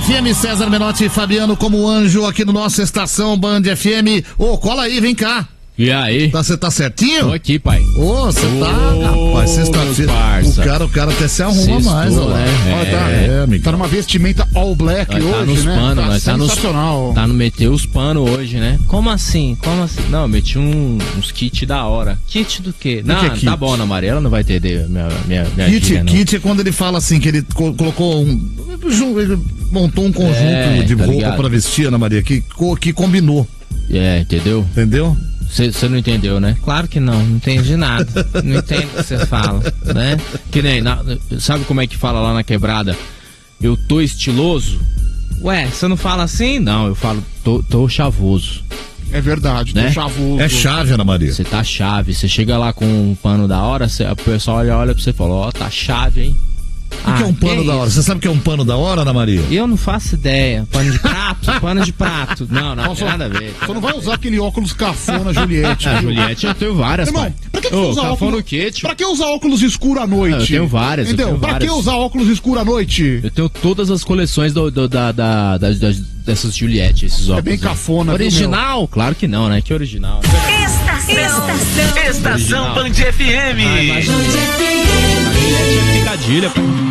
FM, César Menotti e Fabiano como anjo aqui no nossa estação Band FM. Ô, cola aí, vem cá. E aí? Você tá certinho? Tô aqui, pai. Ô, você tá, rapaz, sexta-feira. O cara até se arruma Sextou, mais, ó lá. né? Tá numa vestimenta all black Nós hoje, tá nos né? panos, Tá nós sensacional. tá no meteu os panos hoje, né? Como assim? Não, eu meti uns kits da hora. Kit do quê? Não, que é kit? tá bom, Ana Maria, ela não vai entender minha Kit é quando ele fala assim, que ele colocou ele montou um conjunto de tá roupa ligado? pra vestir, Ana Maria, que combinou. Entendeu? Entendeu? Você não entendeu, né? Claro que não entendi nada. Não entendo o que você fala, né? Que nem, sabe como é que fala lá na quebrada? Eu tô estiloso? Ué, você não fala assim? Não, eu falo, tô chavoso. É verdade, né? tô chavoso. É chave, Ana Maria. Você tá chave, você chega lá com um pano da hora, o pessoal olha pra você e fala, ó, tá chave, hein? O que é um pano da hora? Você sabe o que é um pano da hora, Ana Maria? Eu não faço ideia. Pano de prato? Pano de prato. Não tem nada a ver. Você não vai usar aquele óculos cafona, Juliette. A Juliette, eu tenho várias, Irmão, pai. pra que usar óculos? Tipo? Pra que usar óculos escuro à noite? Eu tenho várias. Entendeu? Pra que usar óculos escuro à noite? Eu tenho todas as coleções dessas Juliette, esses óculos. É bem cafona. Original? Viu, claro que não, né? Que original. Estação Band FM. Imagina. Juliette é picadilha, pô.